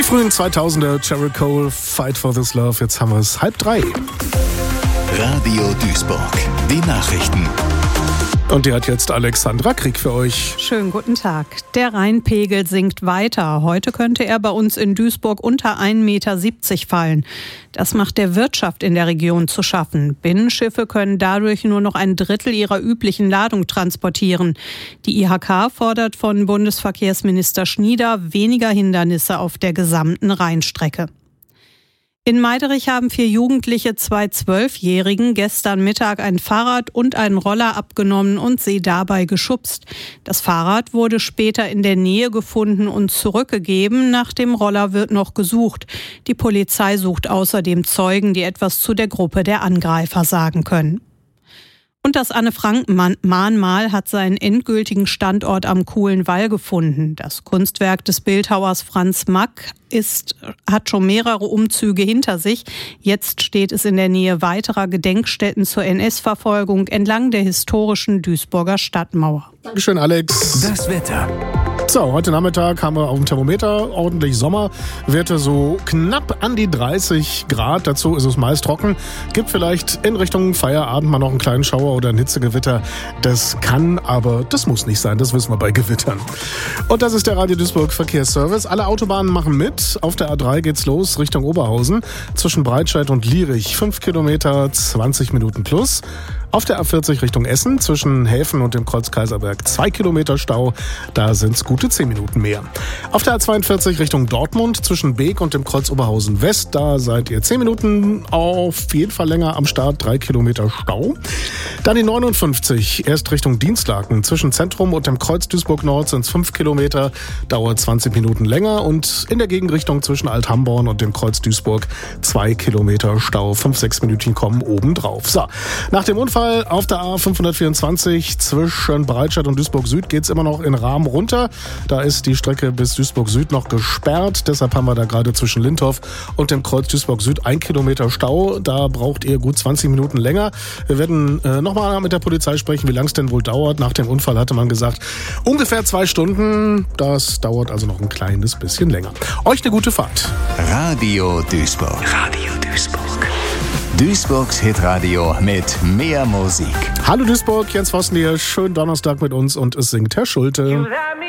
frühen 2000er, Cheryl Cole, Fight for This Love. Jetzt haben wir es 2:30. Radio Duisburg, die Nachrichten. Und die hat jetzt Alexandra Krieg für euch. Schönen guten Tag. Der Rheinpegel sinkt weiter. Heute könnte er bei uns in Duisburg unter 1,70 Meter fallen. Das macht der Wirtschaft in der Region zu schaffen. Binnenschiffe können dadurch nur noch ein Drittel ihrer üblichen Ladung transportieren. Die IHK fordert von Bundesverkehrsminister Schnieder weniger Hindernisse auf der gesamten Rheinstrecke. In Meiderich haben 4 Jugendliche 2 12-Jährigen gestern Mittag ein Fahrrad und einen Roller abgenommen und sie dabei geschubst. Das Fahrrad wurde später in der Nähe gefunden und zurückgegeben. Nach dem Roller wird noch gesucht. Die Polizei sucht außerdem Zeugen, die etwas zu der Gruppe der Angreifer sagen können. Und das Anne-Frank-Mahnmal hat seinen endgültigen Standort am Kuhlen Wall gefunden. Das Kunstwerk des Bildhauers Franz Mack hat schon mehrere Umzüge hinter sich. Jetzt steht es in der Nähe weiterer Gedenkstätten zur NS-Verfolgung entlang der historischen Duisburger Stadtmauer. Dankeschön, Alex. Das Wetter. So, heute Nachmittag haben wir auf dem Thermometer ordentlich Sommerwerte, so knapp an die 30 Grad. Dazu ist es meist trocken. Gibt vielleicht in Richtung Feierabend mal noch einen kleinen Schauer oder ein Hitzegewitter. Das kann, aber das muss nicht sein. Das wissen wir bei Gewittern. Und das ist der Radio Duisburg Verkehrsservice. Alle Autobahnen machen mit. Auf der A3 geht's los Richtung Oberhausen. Zwischen Breitscheid und Lierich 5 Kilometer, 20 Minuten plus. Auf der A40 Richtung Essen zwischen Häfen und dem Kreuz Kaiserberg 2 Kilometer Stau. Da sind's gute 10 Minuten mehr. Auf der A42 Richtung Dortmund zwischen Beek und dem Kreuz Oberhausen West. Da seid ihr 10 Minuten auf jeden Fall länger am Start. 3 Kilometer Stau. Dann die 59 erst Richtung Dienstlaken zwischen Zentrum und dem Kreuz Duisburg Nord sind's 5 Kilometer. Dauert 20 Minuten länger. Und in der Gegenrichtung zwischen Alt-Hamborn und dem Kreuz Duisburg 2 Kilometer Stau. 5-6 Minuten kommen obendrauf. So, nach dem Unfall auf der A524 zwischen Breitscheid und Duisburg Süd geht es immer noch in Rahm runter. Da ist die Strecke bis Duisburg Süd noch gesperrt. Deshalb haben wir da gerade zwischen Lindhof und dem Kreuz Duisburg Süd 1 Kilometer Stau. Da braucht ihr gut 20 Minuten länger. Wir werden nochmal mit der Polizei sprechen, wie lange es denn wohl dauert. Nach dem Unfall hatte man gesagt, ungefähr 2 Stunden. Das dauert also noch ein kleines bisschen länger. Euch eine gute Fahrt. Radio Duisburg. Radio Duisburg. Duisburgs Hitradio mit mehr Musik. Hallo Duisburg, Jens Vossen hier. Schönen Donnerstag mit uns und es singt Herr Schulte.